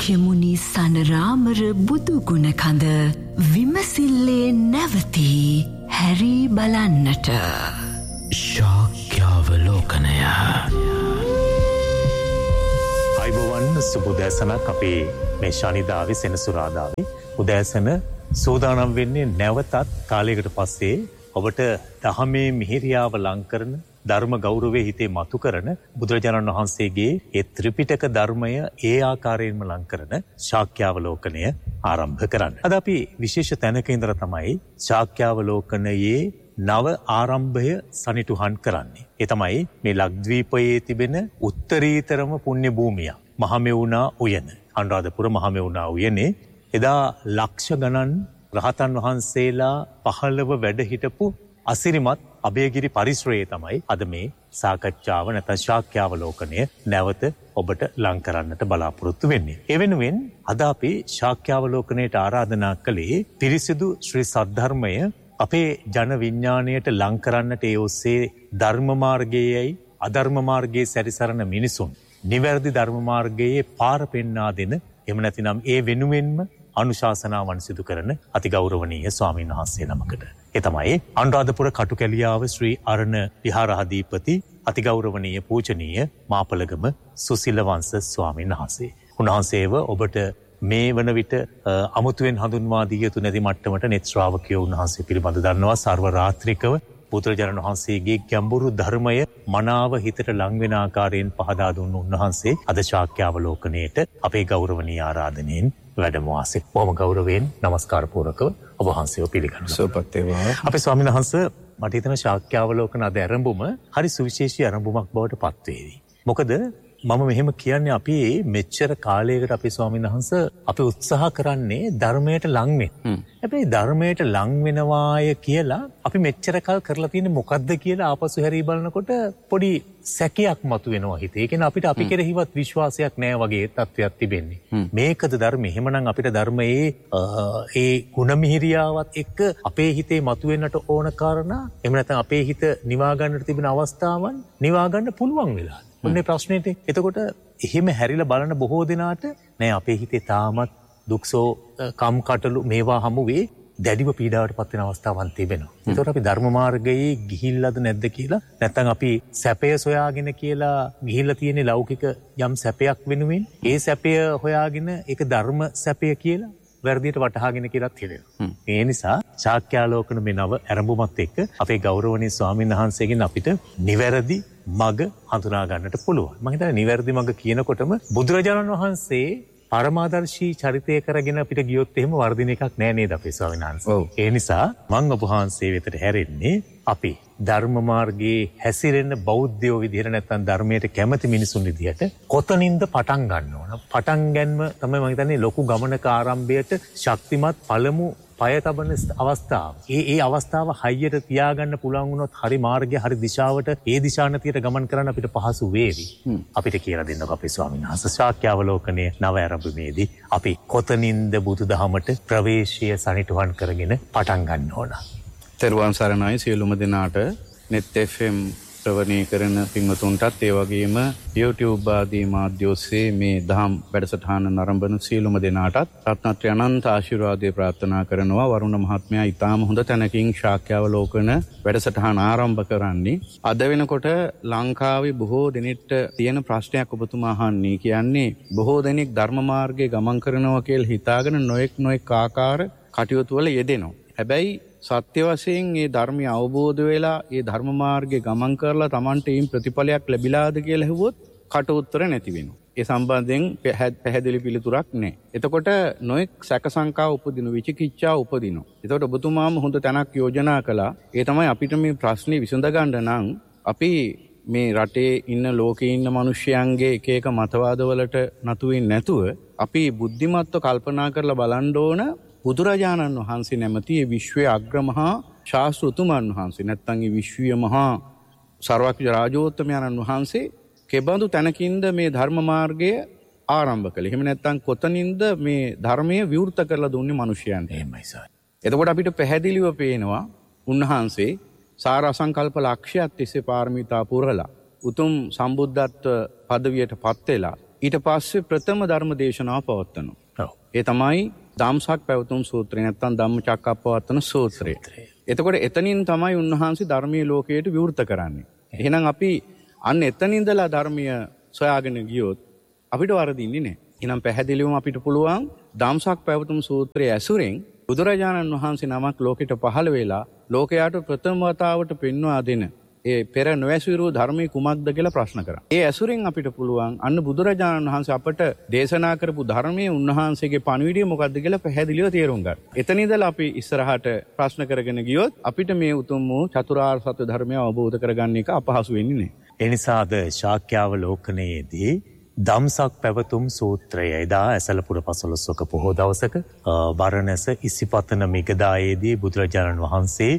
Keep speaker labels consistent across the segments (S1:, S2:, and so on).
S1: කෙමුණි සනරාමර බුදු ගුණ කඳ විමසිල්ලේ නැවතී හැරි බලන්නට
S2: ශාක්‍යාවලෝකනය.
S3: අයිබෝවන් සුබුදෑසනක් අපේ මේ ශනිදාවේ සෙනසුරාදාවේ උදෑසන සූදානම් වෙන්නේ නැවතත් කාලයකට පස්සේ ඔබට දහමේ මිහිරියාව ලං කරන ධර්ම ගෞරවයේ හිතේ මතු කරන බුදුරජාණන් වහන්සේගේ ඒ ත්‍රිපිටක ධර්මය ඒ ආකාරයෙන්ම ලං කරන ශාක්‍යාවලෝකනය ආරම්භ කරන්න. අද අපි විශේෂ තැනක ඉඳලා තමයි ශාක්‍යාවලෝකනයේ නව ආරම්භය සනිටුහන් කරන්නේ. ඒ තමයි මේ ලක්ද්වීපයේ තිබෙන උත්තරීතරම පුණ්‍ය භූමිය මහමෙවුනා උයන. අනුරාධපුර මහමෙවුනා උයනේ එදා ලක්ෂ ගණන් රහතන් වහන්සේලා 15 වැඩ හිටපු අසිරිමත් අභයගිරි පරිශ්‍රයේ තමයි අද මේ සාකච්ඡාව නැත්නම් ශාක්‍යාවලෝකනය නැවත ඔබට ලං කරන්නට බලාපොරොත්තු වෙන්නේ. ඒ වෙනුවෙන් අද අපි ශාක්‍යාවලෝකනයට ආරාධනා කළේ පිරිසිදු ශ්‍රී සද්ධර්මය අපේ ජන විඥාණයට ලං කරන්නට ඒ ඔස්සේ ධර්ම මාර්ගයේයි අධර්ම මාර්ගයේ සැරිසරන මිනිසුන් නිවැරදි ධර්ම මාර්ගයේ පාර පෙන්වා දෙන එහෙම නැතිනම් ඒ වෙනුවෙන්ම අනුශාසනාවන් සිදු කරන අතිගෞරවනීය ස්වාමීන් වහන්සේ නමකට. ඒ තමයි අනුරාධපුර කටුකැලියාව ශ්‍රී අරණ විහාරාධිපති අතිගෞරවනීය පූජනීය මාපලගම සුසිලවංශ ස්වාමීන් වහන්සේ. උන්වහන්සේව ඔබට මේ වන විට අමුතුවෙන් හඳුන්වා දිය යුතු නැති මට්ටමට නෙත් ශ්‍රාවකයෝ උන්වහන්සේ පිළිබඳ දන්නවා. සර්ව රාත්‍රිකව බුදුරජාණන් වහන්සේගේ ගැඹුරු ධර්මය මනාව හිතට ලං වෙන ආකාරයෙන් පහදා දුන්න උන්වහන්සේ අද ශාක්‍යාවලෝකනයේට අපේ ගෞරවනීය ආරාධනෙන් වැඩම වාසය. බොහොම ගෞරවයෙන් নমස්කාර පූර්වකව ඔබ වහන්සේව පිළිගන්නවා.
S4: සුවපත් වේවා.
S3: අපේ ස්වාමීන් වහන්සේ මට හිතෙන ශාක්‍යාවලෝකන අද ආරම්භුම හරි සුවිශේෂී ආරම්භුමක් බවට පත් වේවි. මොකද මම මෙහෙම කියන්නේ අපි මෙච්චර කාලයකට අපේ ස්වාමීන් වහන්සේ අපි උත්සාහ කරන්නේ ධර්මයට ලං වෙන්න. හැබැයි ධර්මයට ලං වෙනවාය කියලා අපි මෙච්චර කල් කරලා තියෙන්නේ මොකද්ද කියලා ආපසු හැරී බලනකොට පොඩි සැකයක් මතුවෙනවා හිතේ. ඒ කියන්නේ අපිට අපි කෙරෙහිවත් විශ්වාසයක් නැහැ වගේ තත්ත්වයක් තිබෙන්නේ. මේකද ධර්ම? එහෙමනම් අපිට ධර්මයේ ඒ ගුණමිහිරියාවත් එක්ක අපේ හිතේ මතුවෙන්නට ඕන කාරණා එහෙම නැත්නම් අපේ හිත නිවා ගන්නට තිබෙන අවස්ථාවන් නිවා ගන්න පුළුවන් වෙලා. ඔන්නේ ප්‍රශ්නෙට. එතකොට එහෙම හැරිලා බලන බොහෝ දෙනාට නෑ අපේ හිතේ තාමත් දුක්සෝ කම්කටොළු මේවා හමුවේ දැඩිව පීඩාවට පත් වෙන අවස්ථාවන් තිබෙනවා. ඒතකොට අපි ධර්ම මාර්ගයේ ගිහිල්ලාද නැද්ද කියලා නැත්නම් අපි සැපය සොයාගෙන කියලා ගිහිල්ලා තියෙන ලෞකික යම් සැපයක් වෙනුවෙන් ඒ සැපය හොයාගෙන ඒක ධර්ම සැපය කියලා වැරදියට වටහාගෙන කියලාත් හිතෙනවා. ඒ නිසා ශාක්‍යාලෝකන මේ නව ආරම්භුමත් එක්ක අපේ ගෞරවනීය ස්වාමීන් වහන්සේගෙන් අපිට නිවැරදි මග හඳුනා ගන්නට පුළුවන්. මම හිතන්නේ නිවැරදි මග කියනකොටම බුදුරජාණන් වහන්සේ පරමාදර්ශී චරිතය කරගෙන අපිට ගියොත් එහෙම වර්ධින එකක් නෑ නේද අපේ ස්වාමීන් වහන්සේ. ඒ නිසා මම ඔබ වහන්සේ වෙතට හැරෙන්නේ අපි ධර්ම මාර්ගයේ හැසිරෙන්න බෞද්ධයෝ විදිහට නැත්නම් ධර්මයට කැමති මිනිසුන් විදිහට කොතනින්ද පටන් ගන්න ඕන. පටන් ගැනීම තමයි මම හිතන්නේ ලොකු ගමනක ආරම්භයට ශක්තිමත් පළමු පය තබන අවස්ථාව. ඒ අවස්ථාව හයියට තියාගන්න පුළුවන් වුණොත් හරි මාර්ගය හරි දිශාවට ඒ දිශානතියට ගමන් කරන්න අපිට පහසු වේවි. අපිට කියලා දෙන්නකෝ අපේ ස්වාමීන් වහන්සේ ශාක්‍යාවලෝකනයේ නව ආරම්භයේදී අපි කොතනින්ද බුදුදහමට ප්‍රවේශය සනිටුහන් කරගෙන පටන් ගන්න ඕන.
S4: තෙරුවන් සරණයි සියලුම දෙනාට. net fm ප්‍රවණී කරන පින්වතුන්ටත් ඒ වගේම YouTube ආදී මාධ්‍ය ඔස්සේ මේ දහම් වැඩසටහන නරඹන සියලුම දෙනාටත් රත්නත්‍රි අනන්ත ආශිර්වාදේ ප්‍රාර්ථනා කරනවා. වරුණ මහත්මයා ඊටාම හොඳ තැනකින් ශාක්‍යාවලෝකන වැඩසටහන ආරම්භ කරන්නේ. අද වෙනකොට ලංකාවේ බොහෝ දෙනෙක්ට තියෙන ප්‍රශ්නයක් ඔබතුමා අහන්නේ. කියන්නේ බොහෝ දෙනෙක් ධර්ම මාර්ගයේ ගමන් කරනවා කියලා හිතාගෙන නොඑක් ආකාර කටයුතු වල යෙදෙනවා. හැබැයි සත්‍ය වශයෙන් මේ ධර්මය අවබෝධ වෙලා ඒ ධර්ම මාර්ගයේ ගමන් කරලා Tamante ඊම් ප්‍රතිඵලයක් ලැබිලාද කියලා හෙව්වොත් කට උත්තර නැති වෙනවා. ඒ සම්බන්ධයෙන් පැහැදිලි පිළිතුරක් නැහැ. එතකොට නොඑක් සැක සංකා උපදින විචිකිච්ඡා උපදිනවා. එතකොට ඔබතුමාම හොඳ තැනක් යෝජනා කළා. ඒ තමයි අපිට මේ ප්‍රශ්නේ විසඳ ගන්න නම් අපි මේ රටේ ඉන්න ලෝකේ ඉන්න මිනිස්යන්ගේ එක එක මතවාදවලට නතු වෙන්නේ නැතුව අපි බුද්ධිමත්ව කල්පනා කරලා බලන්න ඕන බුදුරජාණන් වහන්සේ නැමැති විශ්වයේ අග්‍රමහා ශාස්ත්‍රතුමන් වහන්සේ නැත්නම් මේ විශ්වීය මහා සර්වඥ රාජෝත්තමයන්න් වහන්සේ කෙබඳු තැනකින්ද මේ ධර්ම මාර්ගය ආරම්භ කළේ. එහෙම නැත්නම් කොතනින්ද මේ ධර්මයේ විවෘත කරලා දුන්නේ මිනිසයන්ට.
S3: එහෙමයි සර්.
S4: එතකොට අපිට පැහැදිලිව පේනවා උන්වහන්සේ සාර අසංකල්ප ලක්ෂ්‍යයත් තිස්සේ පාරමිතා පුරලා උතුම් සම්බුද්ධත්ව පදවියට පත් වෙලා ඊට පස්සේ ප්‍රථම ධර්ම දේශනාව පවත්වනවා. ඒ තමයි ධම්සක් පැවතුම් සූත්‍රය නැත්නම් ධම්මචක්කප්පවත්තන සූත්‍රය. එතකොට එතනින් තමයි උන්වහන්සේ ධර්මීය ලෝකයට විවෘත කරන්නේ. එහෙනම් අපි අන්න එතනින්දලා ධර්මීය සොයාගෙන ගියොත් අපිට වරදින්නේ නැහැ. එහෙනම් පැහැදිලිවම අපිට පුළුවන් ධම්සක් පැවතුම් සූත්‍රයේ ඇසුරෙන් බුදුරජාණන් වහන්සේ නමක් ලෝකෙට පහළ වෙලා ලෝකයට ප්‍රථම වතාවට පෙන්වා දෙන ඒ පෙර නොඇසුරු ධර්මයේ කුමක්ද කියලා ප්‍රශ්න කරා. ඒ ඇසුරෙන් අපිට පුළුවන් අන්න බුදුරජාණන් වහන්සේ අපට දේශනා කරපු ධර්මයේ උන්වහන්සේගේ පණිවිඩය මොකක්ද කියලා පැහැදිලිව තේරුම් ගන්න. එතන ඉඳලා අපි ඉස්සරහට ප්‍රශ්න කරගෙන ගියොත් අපිට මේ උතුම් වූ චතුරාර්ය සත්‍ය ධර්මය අවබෝධ කරගන්න එක අපහසු වෙන්නේ නැහැ.
S3: ඒ නිසා අද ශාක්‍යාවලෝකනයේදී ධම්සක් පැවතුම් සූත්‍රය එදා ඇසලපුර 15 පොහෝ දවසක බරණැස ඉසිපතන මිගදායේදී බුදුරජාණන් වහන්සේ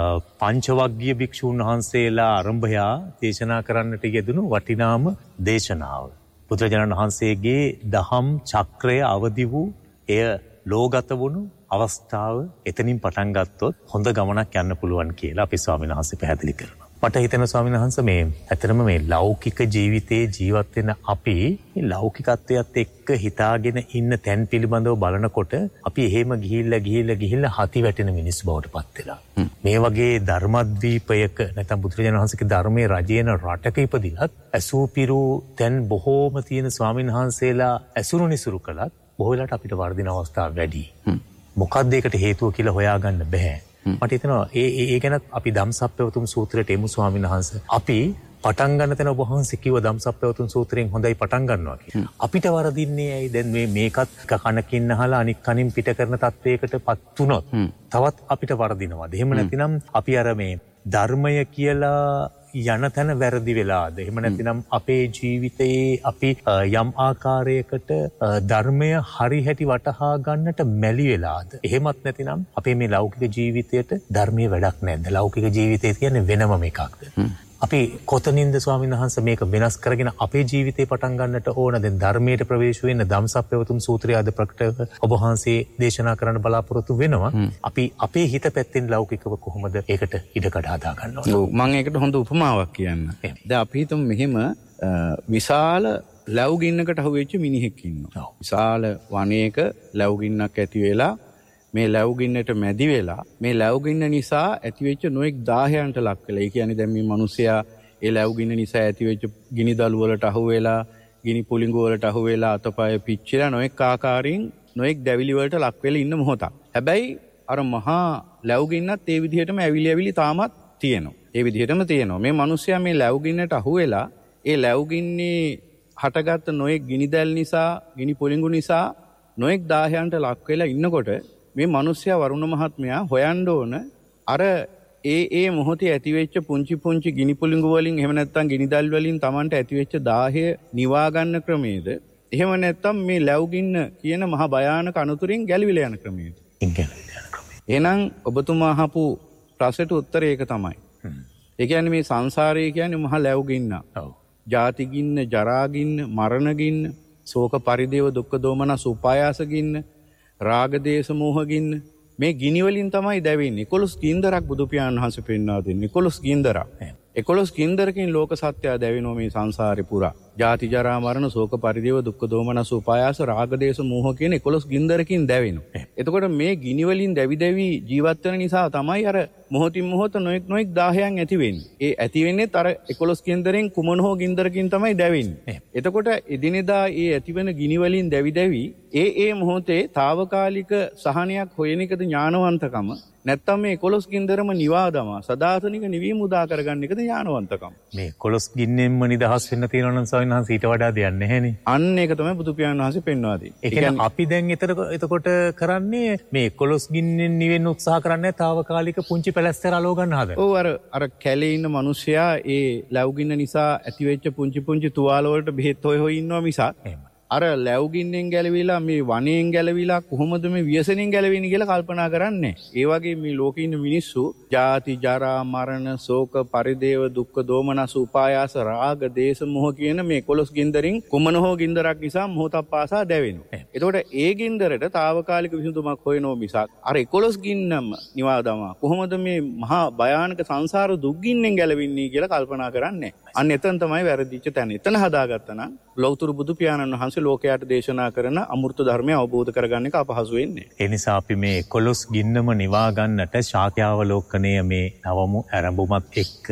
S3: පංචවග්ගීය භික්ෂූන් වහන්සේලා ආරම්භයා දේශනා කරන්නට යෙදුණු වටිනාම දේශනාව. බුදුරජාණන් වහන්සේගේ දහම් චක්‍රය අවදි වූ එය ලෝගත වුණු අවස්ථාව එතනින් පටන් ගත්තොත් හොඳ ගමනක් යන්න පුළුවන් කියලා අපි ස්වාමීන් වහන්සේ පැහැදිලි කරනවා. මට හිතෙන ස්වාමීන් වහන්සේ මේ ඇත්තටම මේ ලෞකික ජීවිතයේ ජීවත් වෙන අපි මේ ලෞකිකත්වයට එක්ක හිතාගෙන ඉන්න තැන් පිළිබඳව බලනකොට අපි එහෙම ගිහිල්ලා හති වැටෙන මිනිස් බවට පත් වෙලා. මේ වගේ ධර්මද්වීපයක නැත්නම් බුදුරජාණන් වහන්සේගේ ධර්මයේ රජයන රටක ඉපදිලත් ඇසූපිරු තැන් බොහෝම තියෙන ස්වාමීන් වහන්සේලා ඇසුරු නිසුරු කළත් බොහෝ වෙලාවට අපිට වර්ධින අවස්ථා වැඩි. මොකක්ද ඒකට හේතුව කියලා හොයාගන්න බෑ. මට හිතෙනවා ඒ ගැන අපි ධම්සප්පවතුම් සූත්‍රයට එමු ස්වාමීන් වහන්සේ. අපි පටන් ගන්න තැන ඔබ වහන්සේ කිව්ව ධම්සප්පවතුම් සූත්‍රයෙන් හොඳයි පටන් ගන්නවා කියලා. අපිට වරදින්නේ ඇයි? දැන් මේකත් කනකින් අහලා අනික් කනින් පිට කරන තත්වයකටපත් වුණොත් තවත් අපිට වරදිනවාද? එහෙම නැතිනම් අපි අර මේ ධර්මය කියලා යන තැන වැරදි වෙලාද? එහෙම නැතිනම් අපේ ජීවිතයේ අපි යම් ආකාරයකට ධර්මය හරි හැටි වටහා ගන්නට මැලි වෙලාද? එහෙමත් නැතිනම් අපේ මේ ලෞකික ජීවිතයට ධර්මයේ වැඩක් නැද්ද? ලෞකික ජීවිතය කියන්නේ වෙනම එකක්ද? අපි කොතනින්ද ස්වාමීන් වහන්සේ මේක වෙනස් කරගෙන අපේ ජීවිතේ පටන් ගන්නට ඕන? දැන් ධර්මයට ප්‍රවේශ වෙන්න ධම්සප්පවතුම් සූත්‍රය අද ප්‍රකටව ඔබ වහන්සේ දේශනා කරන්න බලාපොරොත්තු වෙනවා. අපි අපේ හිත පැත්තෙන් ලෞකිකව කොහොමද ඒකට ඉඩකඩ හදා ගන්න ඕන?
S4: ඔව්, මම ඒකට හොඳ උපමාවක් කියන්න. දැන් අපි හිතමු මෙහෙම විශාල ලැබු ගින්නකට අහුවෙච්ච මිනිහෙක් ඉන්නවා. විශාල වනයේක ලැබු ගින්නක් ඇති වෙලා මේ ලැබු ගින්නට මැදි වෙලා මේ ලැබු ගින්න නිසා ඇතිවෙච්ච නොඑක් දාහයන්ට ලක් වෙලා. ඒ කියන්නේ දැන් මේ මිනිසයා ඒ ලැබු ගින්න නිසා ඇතිවෙච්ච ගිනි දළු වලට අහු වෙලා, ගිනි පුළිඟු වලට අහු වෙලා, අතපය පිච්චිලා නොඑක් ආකාරයෙන් නොඑක් දැවිලි වලට ලක් වෙලා ඉන්න මොහොතක්. හැබැයි අර මහා ලැබු ගින්නත් ඒ විදිහටම ඇවිලි තාමත් තියෙනවා. ඒ විදිහටම තියෙනවා. මේ මිනිසයා මේ ලැබු ගින්නට අහු වෙලා ඒ ලැබු ගින්නේ හටගත්ත නොඑක් ගිනි දැල් නිසා, ගිනි පුළිඟු නිසා නොඑක් දාහයන්ට ලක් වෙලා ඉන්නකොට මේ මිනිස්සයා වරුණ මහත්මයා හොයන්න ඕන අර ඒ මොහොතේ ඇතිවෙච්ච පුංචි ගිනි පුළිඟු වලින් එහෙම නැත්නම් ගිනි දැල් වලින් Tamanට ඇතිවෙච්ච දාහය නිවා ගන්න ක්‍රමයේද? එහෙම නැත්නම් මේ ලැබු ගින්න කියන මහා භයානක අනතුරින් ගැලවිලා යන ක්‍රමයේද? එහෙනම් ඔබතුමා අහපු ප්‍රශ්නට උත්තරය ඒක තමයි. ඒ කියන්නේ මේ සංසාරය කියන්නේ මහා ලැබු ගින්න. ඔව්. ජාති ගින්න, ජරා ගින්න, මරණ ගින්න, ශෝක පරිදේව දුක්ඛ දෝමනස් උපායාස ගින්න, රාග දේශ මොහ ගින්න, මේ ගිනි වලින් තමයි දැවෙන්නේ. 11 ගින්දරක් බුදු පියාණන් වහන්සේ පෙන්වා දෙන්නේ. 11 ගින්දරක්. 11 ගින්දරකින් ලෝක සත්‍යය දැවෙනවා මේ සංසාරේ පුරා. ජාති ජරා මරණ ශෝක පරිදේව දුක්ඛ දෝමනස් උපායාස රාග දේශ මොහ කියන 11 ගින්දරකින් දැවෙනවා. එතකොට මේ ගිනි වලින් දැවි ජීවත් වෙන නිසා තමයි අර මොහොතින් මොහොත නොඑක් දාහයන් ඇති වෙන්නේ. ඒ ඇති වෙන්නේ අර 11 ගින්දරෙන් කුමන හෝ ගින්දරකින් තමයි දැවෙන්නේ. එතකොට එදිනෙදා ඒ ඇතිවෙන ගිනි වලින් දැවි ඒ මොහොතේ తాවකාලික සහනයක් හොයන එකද ඥානවන්තකම? නැත්තම් මේ 11 ගින්දරම නිවා දමා සදාතනික නිවීම උදා කරගන්න එකද ඥානවන්තකම? මේ 11 ගින්නෙන්ම නිදහස් වෙන්න තියෙනවා නම් ස්වාමීන් වහන්සේ ඊට වඩා දෙයක් නැහැනේ. අන්න ඒක තමයි බුදු පියාණන් වහන්සේ පෙන්වා දෙන්නේ. ඒ කියන්නේ අපි දැන් එතකොට කරන්නේ මේ 11 ගින්නෙන් නිවෙන්න උත්සාහ කරන්නේ తాවකාලික පුංචි පැලැස්තර අලව ගන්න හදන. ඔව්, අර කැලේ ඉන්න මිනිස්සයා ඒ ලැබු ගින්න නිසා ඇතිවෙච්ච පුංචි තුවාල වලට බෙහෙත් හොය ඉන්නවා මිසක් අර ලැබු ගින්නෙන් ගැලවිලා මේ වනයෙන් ගැලවිලා කොහොමද මේ ව්‍යසනෙන් ගැලවෙන්නේ කියලා කල්පනා කරන්නේ. ඒ වගේ මේ ලෝකේ ඉන්න මිනිස්සු ජාති ජරා මරණ ශෝක පරිදේව දුක්ඛ දෝමනස් උපායාස රාග දේශ මොහ කියන මේ 11 ගින්දරින් කුමන හෝ ගින්දරක් නිසා මොහොතක් පාසා දැවෙනවා. එතකොට ඒ ගින්දරට తాවකාලික විසඳුමක් හොයනෝ මිසක් අර 11 ගින්නම නිවා දමා කොහොමද මේ මහා භයානක සංසාර දුක් ගින්නෙන් ගැලවෙන්නේ කියලා කල්පනා කරන්නේ. අන්න එතන තමයි වැරදිච්ච තැන. එතන හදාගත්තා නම් ලෞතර බුදු පියාණන් වහන්සේ ලෝකයට දේශනා කරන අමෘත ධර්මය අවබෝධ කරගන්න එක අපහසු වෙන්නේ.
S3: ඒ නිසා අපි මේ 11 ගින්නම නිවා ගන්නට ශාක්‍යාවලෝකනය මේ නවමු ආරම්භුමත් එක්ක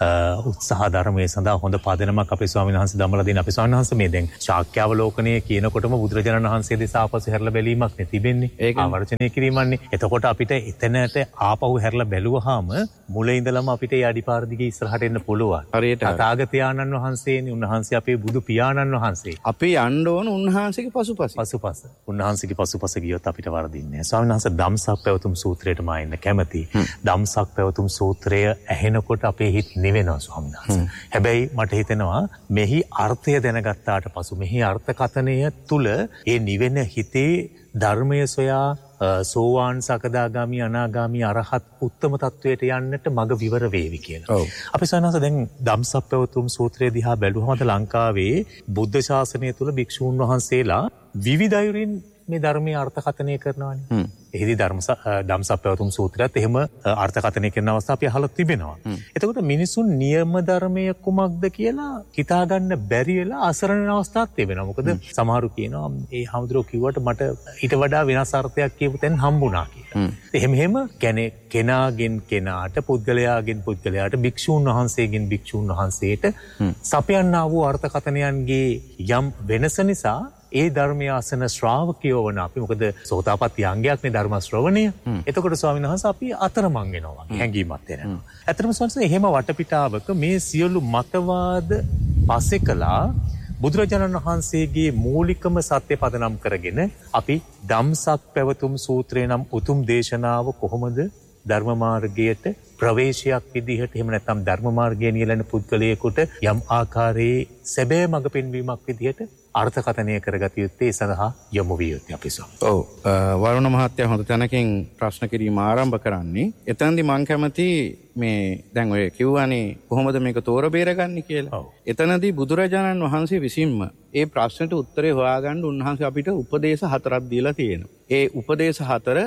S3: උත්සාහ ධර්මයේ සඳහා හොඳ පදනමක් අපේ ස්වාමීන් වහන්සේ දමලා දෙන අපේ ස්වාමීන් වහන්සේ මේ දැන් ශාක්‍යාවලෝකනය කියනකොටම බුදුරජාණන් වහන්සේ දෙස ආපසු හැරලා බැලීමක් නේ තිබෙන්නේ. ආවර්ජනය කිරීමන්නේ. එතකොට අපිට එතනට ආපහු හැරලා බැලුවාම මුල ඉඳලම අපිට ඒ අඩිපාර දිගේ ඉස්සරහට එන්න පුළුවන්.
S4: හරියට
S3: තථාගතයන්න් වහන්සේනේ උන්වහන්සේ අපේ බුදු පියාණන් වහන්සේ.
S4: අපි යන්න ඕන උන්වහන්සේගේ පසුපස.
S3: උන්වහන්සේගේ පසුපස ගියොත් අපිට වරදින්නේ නැහැ. ස්වාමීන් වහන්සේ ධම්සක් පැවතුම් සූත්‍රයට මා එන්න කැමති. ධම්සක් පැවතුම් සූත්‍රය ඇහෙනකොට අපේ හිත නිවෙනවා ස්වාමීන් වහන්සේ. හැබැයි මට හිතෙනවා මෙහි අර්ථය දැනගත්තාට පසු මෙහි අර්ථකථනය තුල ඒ නිවෙන හිතේ ධර්මය සොයා සෝවාන් සකදාගාමි අනාගාමි අරහත් උත්තම තත්වයට යන්නට මඟ විවර වේවි කියලා. අපි සනස දැන් ධම්සක් පැවතුම් සූත්‍රය දිහා බැලුවම ලංකාවේ බුද්ධ ශාසනය තුල භික්ෂූන් වහන්සේලා විවිධ අයුරින් මේ ධර්මයේ අර්ථකථනය කරනවානේ. එහිදී ධම්සක් පැවතුම් සූත්‍රයත් එහෙම අර්ථකථනය කරන අවස්ථා අපි අහලා තිබෙනවා. එතකොට මිනිසුන් නියම ධර්මය කුමක්ද කියලා හිතාගන්න බැරි වෙලා අසරණ අවස්ථාවක් තිබෙනවා. මොකද සමහරු කියනවා ඒ හමුදුරෝ කිව්වට මට ඊට වඩා වෙනස් අර්ථයක් කියපු තැන් හම්බුණා කියලා. එහෙම කියන්නේ කෙනාගෙන් කෙනාට පුද්ගලයාගෙන් පුද්ගලයාට භික්ෂූන් වහන්සේගෙන් භික්ෂූන් වහන්සේට සපයන්නා වූ අර්ථකථනයන්ගේ යම් වෙනස නිසා ඒ ධර්මය අසන ශ්‍රාවකයෝ වන අපි මොකද සෝතාපට්ටි අංගයක්නේ ධර්ම ශ්‍රවණය. එතකොට ස්වාමීන් වහන්සේ අපි අතරමං වෙනවා වගේ හැඟීමක් එනවා. ඇත්තටම ස්වාමීන් එහෙම වටපිටාවක මේ සියලු මතවාද පස්සේ කළා බුදුරජාණන් වහන්සේගේ මූලිකම සත්‍ය පදනම් කරගෙන අපි ධම්සක් පැවතුම් සූත්‍රය නම් උතුම් දේශනාව කොහොමද ධර්ම මාර්ගයට ප්‍රවේශයක් විදිහට එහෙම නැත්නම් ධර්ම මාර්ගය නියැලෙන පුද්ගලයෙකුට යම් ආකාරයේ සැබෑ මඟ පෙන්වීමක් විදිහට අර්ථකථනය කරගත යුත්තේ සඳහා යොමු විය යුත්තේ අපි සම.
S4: ඔව් වරුණ මහත්තයා හොඳ තැනකින් ප්‍රශ්න කිරීම ආරම්භ කරන්නේ. එතනදී මම කැමති මේ දැන් ඔය කිව්වානේ කොහොමද මේක තෝර බේරගන්නේ කියලා. එතනදී බුදුරජාණන් වහන්සේ විසින්ම ඒ ප්‍රශ්නට උත්තරේ හොයාගන්න උන්වහන්සේ අපිට උපදේශ 4ක් දීලා තියෙනවා. ඒ උපදේශ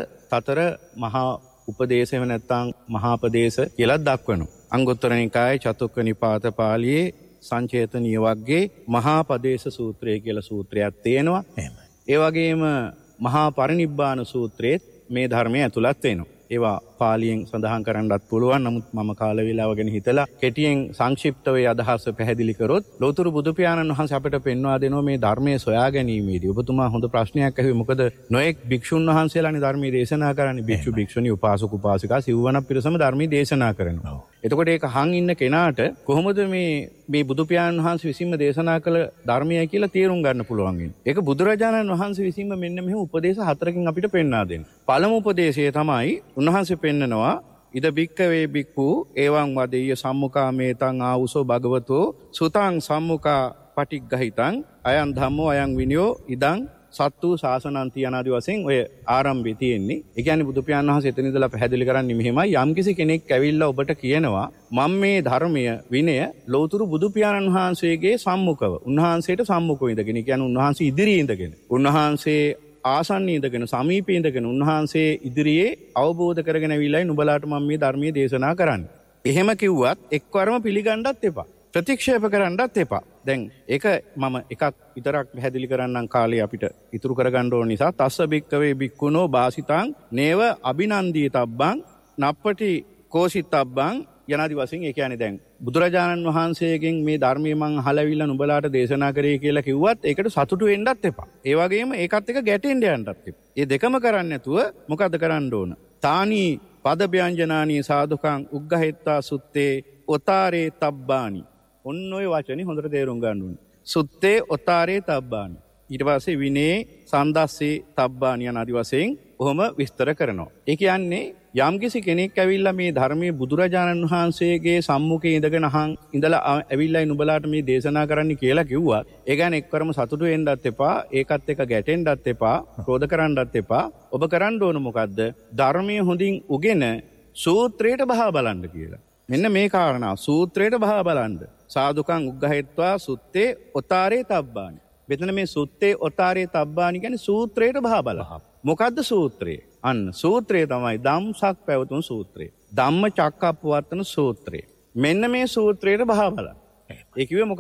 S4: 4 මහා උපදේශ එහෙම නැත්නම් මහා උපදේශ කියලා දක්වනවා. අංගුත්තර නිකායේ චතුක්ක නිපාත පාළියේ සංචේතනීය වර්ගයේ මහා පදේශ සූත්‍රය කියලා සූත්‍රයක් තියෙනවා. ඒ වගේම මහා පරිනිබ්බාන සූත්‍රයේත් මේ ධර්මය ඇතුළත් වෙනවා. ඒවා පාලියෙන් සඳහන් කරන්නත් පුළුවන්. නමුත් මම කාල වේලාව ගැන හිතලා කෙටියෙන් සංක්ෂිප්තව ඒ අදහස පැහැදිලි කරොත් ලෝතුරු බුදු පියාණන් වහන්සේ අපිට පෙන්වා දෙනවා මේ ධර්මයේ සොයා ගැනීමේදී. ඔබතුමා හොඳ ප්‍රශ්නයක් අහුවේ. මොකද නොඑක් භික්ෂුන් වහන්සේලානේ ධර්මයේ දේශනා කරන්නේ. භික්ෂු භික්ෂුණී උපාසක උපාසිකා සිව්වන පිරිසම ධර්මයේ දේශනා කරනවා. එතකොට ඒක හං ඉන්න කෙනාට කොහොමද මේ බුදු පියාණන් වහන්සේ විසින්ම දේශනා කළ ධර්මයයි කියලා තේරුම් ගන්න පුළුවන් වෙන්නේ. ඒක බුදුරජාණන් වහන්සේ විසින්ම මෙන්න මෙහෙම උපදේශ 4කින් අපිට පෙන්වා දෙනවා. පළමු උපදේශය තමයි උන්වහන්සේ පෙන්නනවා ඉද බික්කවේ බික්කු ඒවං වදෙය්‍ය සම්මුඛා මේතං ආවුසෝ භගවතෝ සුතං සම්මුඛා පටිග්ගහිතං අයං ධම්මෝ අයං විනයෝ ඉදං සත්තු ශාසනන්ති යනාදී වශයෙන් ඔය ආරම්භය තියෙන්නේ. ඒ කියන්නේ බුදු පියාණන් වහන්සේ එතන ඉඳලා පැහැදිලි කරන්නේ මෙහෙමයි. යම්කිසි කෙනෙක් ඇවිල්ලා ඔබට කියනවා මම මේ ධර්මය විනය ලෞතුරු බුදු පියාණන් වහන්සේගේ සම්මුඛව උන්වහන්සේට සම්මුඛව ඉඳගෙන කියන්නේ උන්වහන්සේ ඉදිරියේ ඉඳගෙන උන්වහන්සේ ආසන්නයේ ඉඳගෙන සමීපයේ ඉඳගෙන උන්වහන්සේ ඉදිරියේ අවබෝධ කරගෙන ඇවිල්ලායි නුඹලාට මම මේ ධර්මයේ දේශනා කරන්නේ. එහෙම කිව්වත් එක්වරම පිළිගන්නත් එපා. ප්‍රතික්ෂේප කරන්නත් එපා. දැන් ඒක මම එකක් විතරක් පැහැදිලි කරන්නම් කාලේ අපිට ඉතුරු කරගන්න ඕන නිසා තස්ස බික්කවේ බික්කුණෝ බාසිතං නේව අභිනන්දී තබ්බං නප්පටි කෝසිතබ්බං යනාදි වශයෙන් ඒ කියන්නේ දැන් බුදුරජාණන් වහන්සේගෙන් මේ ධර්මයේ මං අහලවිලා නුඹලාට දේශනා කරේ කියලා කිව්වත් ඒකට සතුටු වෙන්නත් එපා. ඒ වගේම ඒකත් එක්ක ගැටෙන්න යන්නත් එපා. මේ දෙකම කරන්නේ නැතුව මොකද කරන්න ඕන? තානි පද ව්‍යංජනානී සාදුකං උග්ගහෙත්තා සුත්තේ ඔතාරේ තබ්බානි. ඔන්න ඔය වචනේ හොඳට තේරුම් ගන්න ඕනේ. සුත්තේ ඔතාරේ තබ්බානි. ඊට පස්සේ විනේ සන්දස්සේ තබ්බානි යනාදි වශයෙන් ඔහොම විස්තර කරනවා. ඒ කියන්නේ යම්කිසි කෙනෙක් ඇවිල්ලා මේ ධර්මයේ බුදුරජාණන් වහන්සේගේ සම්මුඛයේ ඉඳගෙන ඉඳලා ඇවිල්ලායි නුඹලාට මේ දේශනා කරන්න කියලා කිව්වා. ඒ කියන්නේ එක්වරම සතුටු වෙන්නත් එපා, ඒකත් එක්ක ගැටෙන්නත් එපා, ක්‍රෝධ කරන්නත් එපා. ඔබ කරන්න ඕන මොකද්ද? ධර්මයේ හොඳින් උගෙන සූත්‍රයට බහා බලන්න කියලා. මෙන්න මේ කාරණා සූත්‍රයට බහා බලන්න. සාදුකං උග්ගහෙත්වා සුත්තේ ඔතාරේ තබ්බානි. මෙතන මේ සුත්තේ ඔතාරේ තබ්බානි කියන්නේ සූත්‍රයට බහා බලන්න. මොකද්ද සූත්‍රය? අන්න සූත්‍රය තමයි ධම්සක් පැවතුම් සූත්‍රය. ධම්ම චක්කප්පවත්තන සූත්‍රය. මෙන්න මේ සූත්‍රයට බහා බලන්න. ඒ කිව්වේ මොකද්ද?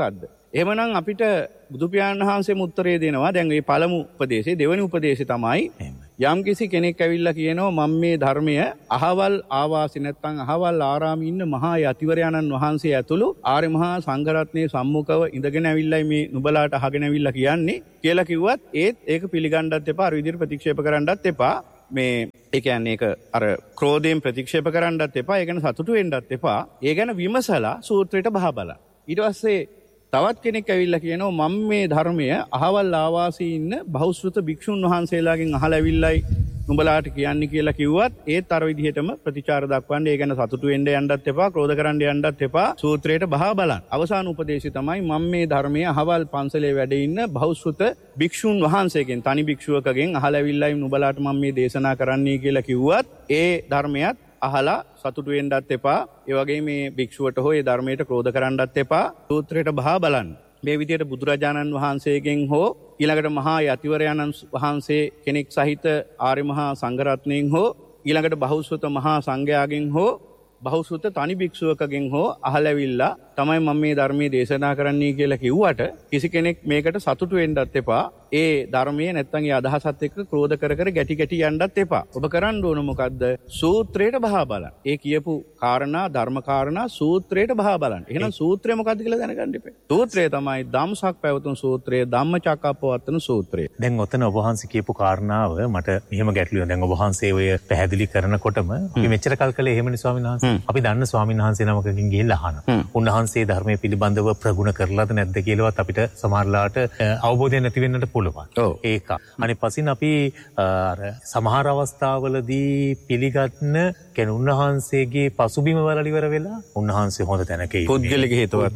S4: එහෙමනම් අපිට බුදු පියාණන් වහන්සේම උත්තරේ දෙනවා. දැන් මේ පළමු උපදේශය, දෙවෙනි උපදේශය තමයි යම්කිසි කෙනෙක් ඇවිල්ලා කියනවා මම මේ ධර්මය අහවල් ආවාසි නැත්නම් අහවල් ආරාමේ ඉන්න මහා යතිවරයන්න් වහන්සේ ඇතුළු ආර්ය මහා සංඝරත්නයේ සම්මුඛව ඉඳගෙන ඇවිල්ලා මේ නුඹලාට අහගෙන ඇවිල්ලා කියන්නේ කියලා කිව්වත් ඒක පිළිගන්නත් එපා, අර විදිහට ප්‍රතික්ෂේප කරන්නත් එපා. මේ ඒ කියන්නේ ඒක අර ක්‍රෝධයෙන් ප්‍රතික්ෂේප කරන්නත් එපා, ඒ ගැන සතුටු වෙන්නත් එපා. ඒ ගැන විමසලා සූත්‍රයට බහබලා ඊට පස්සේ තවත් කෙනෙක් ඇවිල්ලා කියනවා මම මේ ධර්මය අහවල් ආවාසී ඉන්න බහුශ්‍රත භික්ෂුන් වහන්සේලාගෙන් අහලා ඇවිල්ලායි නුඹලාට කියන්නේ කියලා කිව්වත් ඒත් අර විදිහටම ප්‍රතිචාර දක්වන්නේ. ඒ ගැන සතුටු වෙන්න යන්නත් එපා, ක්‍රෝධ කරන්න යන්නත් එපා. සූත්‍රයට බහා බලන්න. අවසාන උපදේශය තමයි මම මේ ධර්මය අහවල් පන්සලේ වැඩ ඉන්න බහුශ්‍රත භික්ෂුන් වහන්සේගෙන්, තනි භික්ෂුවකගෙන් අහලා ඇවිල්ලායි නුඹලාට මම මේ දේශනා කරන්නයි කියලා කිව්වත් ඒ ධර්මයක් අහලා සතුටු වෙන්නත් එපා. ඒ වගේ මේ භික්ෂුවට හෝ ඒ ධර්මයට ක්‍රෝධ කරන්නත් එපා. සූත්‍රයට බහා බලන්න. මේ විදිහට බුදුරජාණන් වහන්සේගෙන් හෝ ඊළඟට මහා යතිවරයන්න් වහන්සේ කෙනෙක් සහිත ආර්ය මහා සංඝරත්නයෙන් හෝ ඊළඟට බහුශ්‍රත මහා සංඝයාගෙන් හෝ බහුශ්‍රත තනි භික්ෂුවකගෙන් හෝ අහලවිල්ලා තමයි මම මේ ධර්මයේ දේශනා කරන්නයි කියලා කිව්වට කිසි කෙනෙක් මේකට සතුටු වෙන්නත් එපා. ඒ ධර්මයේ නැත්තම් ඒ අදහසත් එක්ක ක්‍රෝධ කර ගැටි යන්නත් එපා. ඔබ කරන්න ඕන මොකද්ද? සූත්‍රයට බහා බලන්න. ඒ කියපු කාරණා, ධර්ම කාරණා සූත්‍රයට බහා බලන්න. එහෙනම් සූත්‍රය මොකද්ද කියලා දැනගන්න ඉපේ. සූත්‍රය තමයි ධම්සක් පැවතුම් සූත්‍රය, ධම්මචක්කප්පවත්තන සූත්‍රය.
S3: දැන් ඔතන ඔබ වහන්සේ කියපු කාරණාව මට මෙහෙම ගැටලුවක්. දැන් ඔබ වහන්සේ ඔය පැහැදිලි කරනකොටම අපි මෙච්චර කල් කළේ එහෙමනේ ස්වාමීන් වහන්සේ. අපි දන්න ස්වාමීන් වහන්සේ නමකකින් ගිහිල්ලා අහනවා. උන්වහන්සේ ධර්මයේ පිළිබඳව ප්‍රගුණ කරලාද නැද්ද කියලාවත් අපිට සමහරලාට අවබෝධය නැති වෙන්නට පුළුවන්. ඒක. අනිත් පසින් අපි සමහර අවස්ථාවලදී පිළිගන්න කෙන උන්වහන්සේගේ පසුබිම වල ඉවර වෙලා උන්වහන්සේ හොඳ තැනක ඉන්නේ.
S4: පුද්ගලික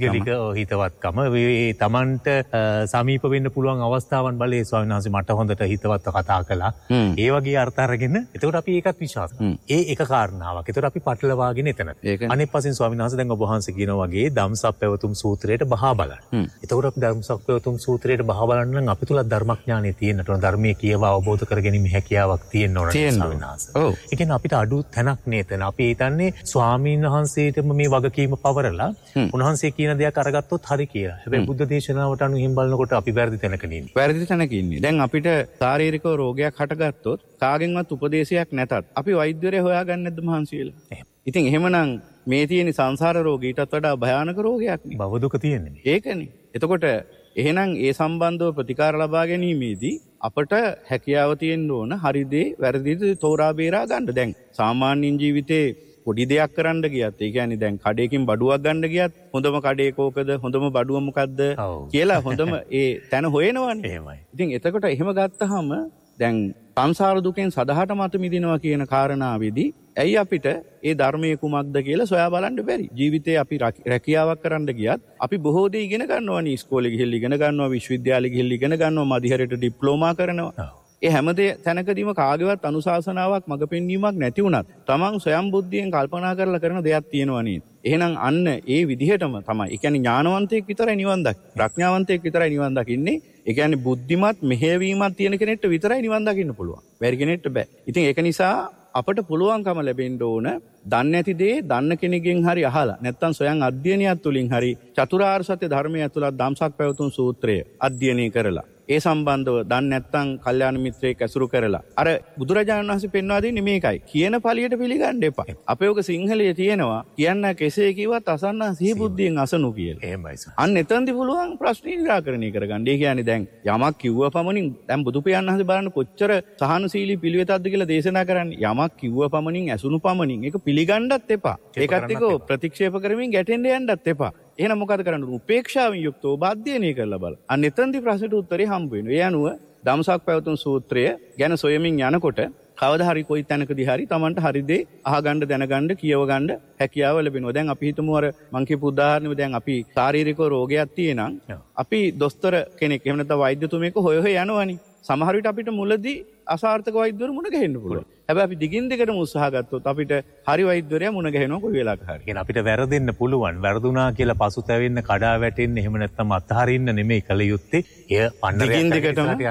S3: හිතවත්කම තමන්ට සමීප වෙන්න පුළුවන් අවස්ථාවන් බලේ ස්වාමීන් වහන්සේ මට හොඳට හිතවත්ව කතා කළා. ඒ වගේ අර්ථ අරගෙන එතකොට අපි ඒකත් විශ්වාස කරනවා. ඒ එක කාරණාවක්. එතකොට අපි පටලවාගෙන එතන. අනිත් පසින් ස්වාමීන් වහන්සේ දැන් ඔබ වහන්සේ කියනවා වගේ ධම්සක් පැවතුම් සූත්‍රයට බහා බලන්න. එතකොට අපි ධම්සක් පැවතුම් සූත්‍රයට බහා බලන්න නම් අපි තුල ධර්මඥානෙ තියෙන්නට ඕන, ධර්මයේ කියවා අවබෝධ කරගැනීමේ හැකියාවක් තියෙන්න ඕන ස්වාමීන් වහන්සේ. ඒ කියන්නේ අපිට අඩු තැනක් නේතන. අපි හිතන්නේ ස්වාමීන් වහන්සේටම මේ වගකීම පවරලා උන්වහන්සේ කියන දෙයක් අරගත්තොත් හරි කියලා. හැබැයි බුද්ධ දේශනාවට අනුව හිම් බලනකොට අපි වැරදි තැනක ඉන්නේ.
S4: වැරදි තැනක ඉන්නේ. දැන් අපිට ශාරීරික රෝගයක් හටගත්තොත් කාගෙන්වත් උපදේශයක් නැතත් අපි වෛද්‍යවරයා හොයාගන්නේ නැද්ද මහන්සියලා? ඉතින් එහෙමනම් මේ තියෙන සංසාර රෝගීටත් වඩා භයානක රෝගයක් නේ.
S3: භව දුක තියෙන්නේ.
S4: ඒකනේ. එතකොට එහෙනම් ඒ සම්බන්ධව ප්‍රතිකාර ලබා ගැනීමේදී අපට හැකියාව තියෙන්න ඕන හරි දේ වැරදි දේ තෝරා බේරා ගන්න. දැන් සාමාන්‍යයෙන් ජීවිතේ පොඩි දෙයක් කරන්න ගියත්, ඒ කියන්නේ දැන් කඩේකින් බඩුවක් ගන්න ගියත් හොඳම කඩේ කෝකද, හොඳම බඩුව මොකද්ද කියලා හොඳම ඒ තැන හොයනවනේ.
S3: එහෙමයි.
S4: ඉතින් එතකොට එහෙම ගත්තාම දැන් සංසාර දුකෙන් සදහට මත මිදිනවා කියන කාරණාවේදී ඇයි අපිට ඒ ධර්මයේ කුමක්ද කියලා සොයා බලන්න බැරි? ජීවිතේ අපි රැකියාවක් කරන්න ගියත් අපි බොහෝ දේ ඉගෙන ගන්නවානේ. ඉස්කෝලේ ගිහිල්ලා ඉගෙන ගන්නවා, විශ්වවිද්‍යාලේ ගිහිල්ලා ඉගෙන ගන්නවා, මදිහරට ඩිප්ලෝමා කරනවා. ඒ හැමදේ තැනකදීම කාගේවත් අනුශාසනාවක් මඟ පෙන්වීමක් නැති වුණත් තමන් ස්වයං බුද්ධියෙන් කල්පනා කරලා කරන දෙයක් තියෙනවා නේද? එහෙනම් අන්න ඒ විදිහටම තමයි. ඒ කියන්නේ ඥානවන්තයෙක් විතරයි නිවන් දකින්නේ. ප්‍රඥාවන්තයෙක් විතරයි නිවන් දකින්නේ. ඒ කියන්නේ බුද්ධිමත් මෙහෙයවීමක් තියෙන කෙනෙක්ට විතරයි නිවන් දකින්න පුළුවන්. බැරි කෙනෙක්ට බෑ. ඉතින් ඒක නිසා අපට පුළුවන්කම ලැබෙන්න ඕන දන්නේ නැති දේ දන්න කෙනෙක්ගෙන් හරි අහලා නැත්තම් සොයන් අධ්‍යයනයක් තුලින් හරි චතුරාර්ය සත්‍ය ධර්මය ඇතුළත් ධම්සක් පැවතුම් සූත්‍රය අධ්‍යයනය කරලා ඒ සම්බන්ධව දන්නේ නැත්තම් කල්යාණ මිත්‍රයෙක් ඇසුරු කරලා අර බුදුරජාණන් වහන්සේ පෙන්වා දෙන්නේ මේකයි. කියන පළියට පිළිගන්න එපා. අපේ ඔක සිංහලයේ තියෙනවා කියන්න කෙසේ කිව්වත් අසන්න සිහි බුද්ධියෙන් අසනු කියලා.
S3: එහෙමයි.
S4: අන්න එතනදි පුළුවන් ප්‍රශ්නේ निराකරණය කරගන්න. ඒ කියන්නේ දැන් යමක් කිව්ව පමණින් දැන් බුදු පියාණන් වහන්සේ බලන්න කොච්චර සහනශීලී පිළිවෙතක්ද කියලා දේශනා කරන්නේ. යමක් කිව්ව පමණින් ඇසුණු පමණින් ඒක පිළිගන්නත් එපා. ඒකත් එක්ක ප්‍රතික්ෂේප කරමින් ගැටෙන්න යන්නත් එපා. එහෙනම් මොකද කරන්න ඕන? උපේක්ෂාවෙන් යුක්තව අධ්‍යයනය කරලා බලන්න. අන්න එතනදී ප්‍රශ්නෙට උත්තරේ හම්බ වෙනවා. ඒ අනුව ධම්සක් පැවතුම් සූත්‍රය ගැන සොයමින් යනකොට කවදා හරි කොයි තැනකදී හරි Tamanට හරි දේ අහගන්න දැනගන්න කියව ගන්න හැකියාව ලැබෙනවා. දැන් අපි හිතමු අර මං කියපු උදාහරණෙම දැන් අපි ශාරීරික රෝගයක් තියෙනම් අපි දොස්තර කෙනෙක් එහෙම නැත්නම් වෛද්‍යතුමෙක් හොය යනවනේ. සමහර විට අපිට මුලදී අසාර්ථක වෛද්‍යවරු මුණ ගැහෙන්න පුළුවන්. හැබැයි අපි දිගින් දිගටම උත්සාහ ගත්තොත් අපිට හරි වෛද්‍යවරයා මුණ ගැහෙනවා කොයි වෙලාවක හරි.
S3: කියන අපිට වැරදෙන්න පුළුවන්. වැරදුනා කියලා පසුතැවෙන්න, කඩා වැටෙන්න, එහෙම නැත්නම් අත්හරින්න නෙමෙයි කල යුත්තේ. එය පන්නරයක් යන්න.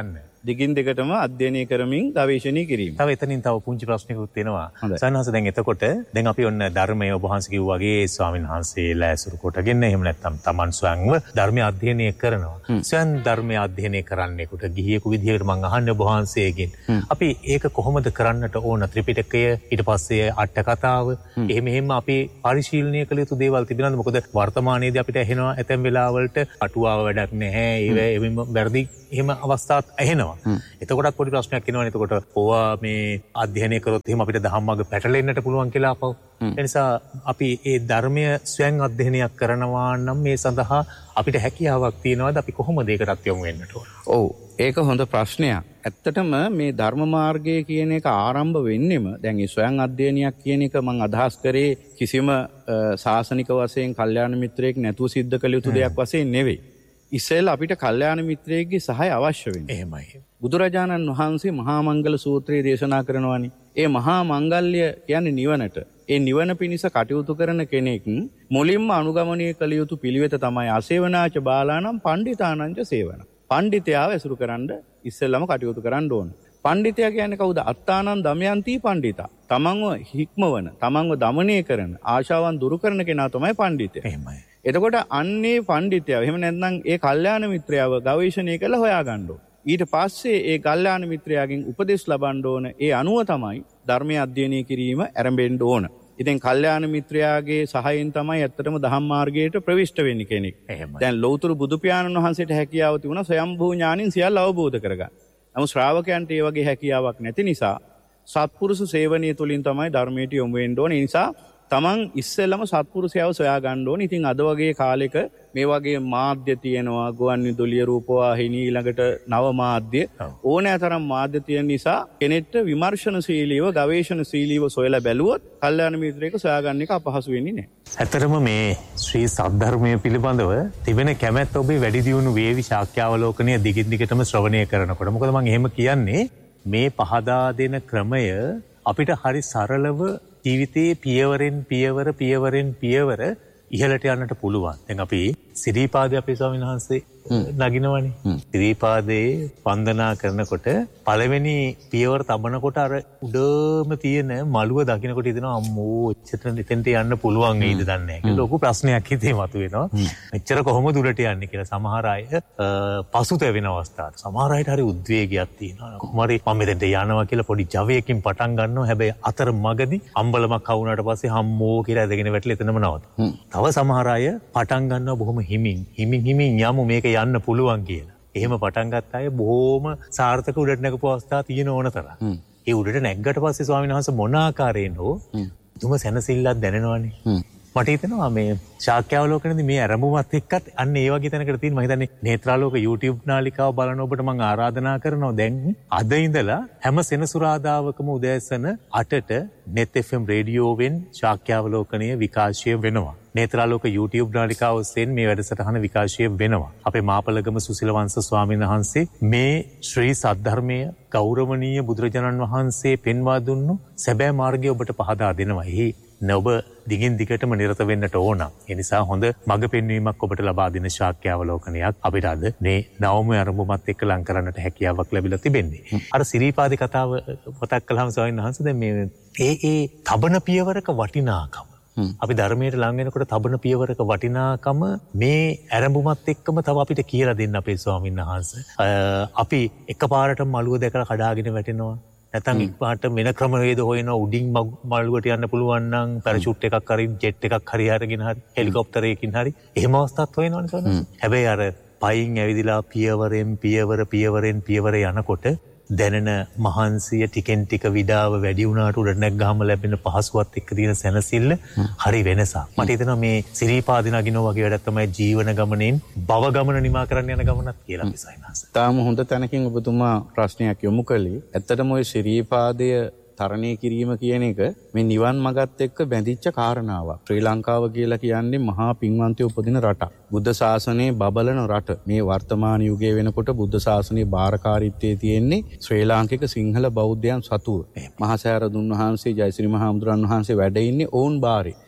S4: දිගින් දිගටම අධ්‍යයනය කරමින් ගවේෂණය කිරීම.
S3: තව එතනින් තව පුංචි ප්‍රශ්නයකුත් තියෙනවා. සයන්හස දැන් එතකොට දැන් අපි ඔන්න ධර්මය ඔබ වහන්සේ කිව්වා වගේ ස්වාමීන් වහන්සේලා ඇසුරු කොටගෙන එහෙම නැත්නම් Taman ස්වයංව ධර්මය අධ්‍යයනය කරනවා. ස්වයං ධර්මය අධ්‍යයනය කරන්නෙකුට ගිහියෙකු විදිහකට මම අහන්නේ ඔබ වහන්සේගෙන් අපි ඒක කොහොමද කරන්නට ඕන? ත්‍රිපිටකය ඊට පස්සේ අට කතාව එහෙම අපි පරිශීලනය කළ යුතු දේවල් තිබෙනවද? මොකද වර්තමානයේදී අපිට ඇහෙනවා ඇතැම් වෙලාවලට අටුවාව වැඩක් නැහැ. ඒවෙම වැරදි එහෙම අවස්ථාත් ඇහෙනවා. එතකොටත් පොඩි ප්‍රශ්නයක් එනවනේ. එතකොට ඕවා මේ අධ්‍යයනය කරොත් එහෙම අපිට දහම්මග පැටලෙන්නට පුළුවන් කියලා අපව. ඒ නිසා අපි ඒ ධර්මය ස්වයං අධ්‍යයනයක් කරනවා නම් මේ සඳහා අපිට හැකියාවක් තියෙනවද? අපි කොහොමද ඒකටත් යොමු වෙන්නට ඕන?
S4: ඔව්, ඒක හොඳ ප්‍රශ්නයක්. ඇත්තටම මේ ධර්ම මාර්ගය කියන එක ආරම්භ වෙන්නෙම දැන් මේ ස්වයං අධ්‍යයනයක් කියන එක මම අදහස් කරේ කිසිම ශාසනික වශයෙන් කල්යාණ මිත්‍රයෙක් නැතුව සිද්ධ කළ යුතු දෙයක් වශයෙන් නෙවෙයි. ඉස්සෙල්ලා අපිට කල්යාණ මිත්‍රයෙක්ගේ සහාය අවශ්‍ය වෙනවා.
S3: එහෙමයි.
S4: බුදුරජාණන් වහන්සේ මහා මංගල සූත්‍රය දේශනා කරනවානේ. ඒ මහා මංගල්‍ය කියන්නේ නිවනට. ඒ නිවන පිණිස කටයුතු කරන කෙනෙක් මුලින්ම අනුගමනය කළ යුතු පිළිවෙත තමයි අසේවනාච බාලානම් පණ්ඩිතානංච සේවන. පණ්ඩිතයාව ඇසුරු කරන්න ඉස්සෙල්ලාම කටයුතු කරන්න ඕන. පණ්ඩිතයා කියන්නේ කවුද? අත්තානං දමයන්ති පණ්ඩිතා. තමන්ව හික්මවන, තමන්ව දමනය කරන, ආශාවන් දුරු කරන කෙනා තමයි පණ්ඩිතයා.
S3: එහෙමයි.
S4: එතකොට අන්නේ පණ්ඩිතයව එහෙම නැත්නම් ඒ කල්යාණ මිත්‍රයව ගවේෂණය කරලා හොයාගන්න ඕන. ඊට පස්සේ ඒ කල්යාණ මිත්‍රයාගෙන් උපදෙස් ලබන්න ඕන. ඒ අනුව තමයි ධර්මයේ අධ්‍යයනය කිරීම ආරම්භෙන්න ඕන. ඉතින් කල්යාණ මිත්‍රයාගේ සහයෙන් තමයි ඇත්තටම ධම්ම මාර්ගයට ප්‍රවිෂ්ඨ වෙන්නේ කෙනෙක්. දැන් ලෞතර බුදු පියාණන් වහන්සේට හැකියාව තිබුණා ස්වයම්භූ ඥානින් සියල්ල අවබෝධ කරගන්න. නමුත් ශ්‍රාවකයන්ට ඒ වගේ හැකියාවක් නැති නිසා සත්පුරුෂ සේවනීය තුලින් තමයි ධර්මයට යොමු වෙන්න ඕනේ. ඒ නිසා තමන් ඉස්සෙල්ලම සත්පුරුෂයව සොයා ගන්න ඕනේ. ඉතින් අද වගේ කාලෙක මේ වගේ මාධ්‍ය තියෙනවා, ගුවන් විදුලිය, රූපවාහිනී, ඊළඟට නව මාධ්‍ය ඕනෑතරම් මාධ්‍ය තියෙන නිසා කෙනෙක්ට විමර්ශනශීලීව, ගවේෂණශීලීව සොයලා බැලුවොත් කල්යාණ මිත්‍රයෙක් සොයාගන්න එක අපහසු වෙන්නේ නැහැ.
S3: ඇත්තටම මේ ශ්‍රී සද්ධර්මයේ පිළිබඳව තිබෙන කැමැත්ත ඔබේ වැඩි දියුණු වේවි ශාක්‍යාවලෝකනය දිගින් දිගටම ශ්‍රවණය කරනකොට. මොකද මම එහෙම කියන්නේ මේ පහදා දෙන ක්‍රමය අපිට හරි සරලව ජීවිතයේ පියවරෙන් පියවර ඉහළට යන්නට පුළුවන්. දැන් අපි සිරීපාදේ අපේ ස්වාමීන් වහන්සේ නගිනවනේ. සිරීපාදේ වන්දනා කරනකොට පළවෙනි පියවර තබනකොට අර උඩම තියෙන මළුව දකින්නකොට හිතෙනවා අම්මෝ එච්චර එතෙන්ට යන්න පුළුවන් වෙයිද දන්නේ නැහැ කියලා ලොකු ප්‍රශ්නයක් හිතේ මතුවෙනවා. මෙච්චර කොහොමද උඩට යන්නේ කියලා. සමහර අය පසුතැවෙන අවස්ථාවට. සමහර අයට හරි උද්වේගයක් තියෙනවා. කොහොම හරි මම මෙතෙන්ට යනවා කියලා පොඩි ජවයකින් පටන් ගන්නවා. හැබැයි අතර මගදී අම්බලමක් අවුනාට පස්සේ හම්මෝ කියලා ඇදගෙන වැටලා එතනම නවතනවා. තව සමහර අය පටන් ගන්නවා බොහොම හිමින් යමු මේක යන්න පුළුවන් කියලා. එහෙම පටන් ගත්ත අය බොහොම සාර්ථක උඩට නැගපු අවස්ථා තියෙන ඕන තරම්. ඒ උඩට නැග්ගට පස්සේ ස්වාමීන් වහන්සේ මොන ආකාරයෙන් හෝ තුම සැනසෙල්ලක් දැනෙනවනේ. මට හිතෙනවා මේ ශාක්‍යාවලෝකනේදී මේ ආරම්භවත් එක්කත් අන්න ඒ වගේ තැනකට තියෙන මම හිතන්නේ නේත්‍රාලෝක YouTube නාලිකාව බලන ඔබට මම ආරාධනා කරනවා දැන් අද ඉඳලා හැම සෙනසුරාදාවකම උදෑසන 8ට net FM රේඩියෝවෙන් ශාක්‍යාවලෝකනය විකාශය වෙනවා. නේත්‍රාලෝක YouTube නාලිකාව ඔස්සේ මේ වැඩසටහන විකාශය වෙනවා. අපේ මාපලගම සුසිලවංශ ස්වාමීන් වහන්සේ මේ ශ්‍රී සද්ධර්මයේ ගෞරවනීය බුදුරජාණන් වහන්සේ පෙන්වා දුන්නු සැබෑ මාර්ගය ඔබට පහදා දෙනවා. එහි ඔබ දිගින් දිගටම නිරත වෙන්නට ඕන. ඒ නිසා හොඳ මඟ පෙන්වීමක් ඔබට ලබා දෙන ශාක්‍යාවලෝකනයක් අපිට අද මේ නවම ආරම්භමත් එක්ක ලං කරන්නට හැකියාවක් ලැබිලා තිබෙන්නේ. අර සිරීපාදේ කතාව මතක් කළාම ස්වාමීන් වහන්සේ දැන් මේ ඒ තබන පියවරක වටිනාකම අපි ධර්මයට ලං වෙනකොට තබන පියවරක වටිනාකම මේ ආරම්භමත් එක්කම තව අපිට කියලා දෙන්න අපේ ස්වාමීන් වහන්සේ. අපි එකපාරටම මළුව දැකලා කඩාගෙන වැටෙනවා. නැත්නම් ඉක්මනට වෙන ක්‍රමවේද හොයනවා උඩින් මළුවට යන්න පුළුවන් නම් පැරෂූට් එකක් හරි ජෙට් එකක් හරි අරගෙන හරි හෙලිකොප්ටරයකින් හරි එහෙම අවස්ථාවක් හොයනවනේ සෝනස්. හැබැයි අර පයින් ඇවිදලා පියවරෙන් පියවර යනකොට දැනෙන මහන්සිය ටිකෙන් ටික විඩාව වැඩි වුණාට උඩ නැග්ගාම ලැබෙන පහසුවත් එක්ක තියෙන සැනසෙල්ල හරි වෙනසක්. මට හිතෙනවා මේ සිරීපාදේ නගිනවා වගේ වැඩක් තමයි ජීවන ගමනෙන් භව ගමන නිමා කරන්න යන ගමනක් කියලා අපි සයින්ස්.
S4: තාම හොඳ තැනකින් ඔබතුමා ප්‍රශ්නයක් යොමු කළේ. ඇත්තටම ওই සිරීපාදය තරණය කිරීම කියන එක මේ නිවන් මගත් එක්ක බැඳිච්ච කාරණාවක්. ශ්‍රී ලංකාව කියලා කියන්නේ මහා පින්වන්තයෝ උපදින රටක්. බුද්ධ ශාසනයේ බබලන රට. මේ වර්තමාන යුගයේ වෙනකොට බුද්ධ ශාසනයේ බාරකාරීත්වයේ තියෙන්නේ ශ්‍රී ලාංකික සිංහල බෞද්ධයන් සතුව. මහා සෑරදුන් වහන්සේ, ජයශ්‍රී මහා මුද්‍රන් වහන්සේ වැඩ ඉන්නේ ඔවුන් බාරේ.